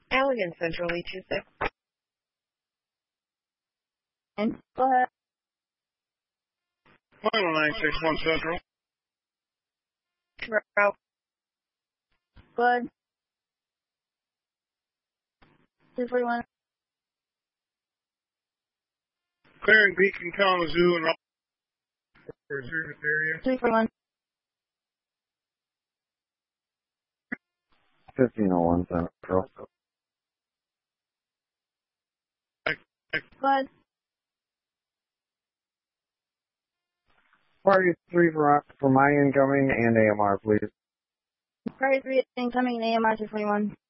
Allegan Central E26. And go ahead. Final 961 Central. Route. Go ahead. 241. Clearing Beacon, Kalamazoo, and for service area. 241. 1501 Central. Go ahead. Party 3 for my incoming and AMR, please. Priority 3 incoming and AMR 241.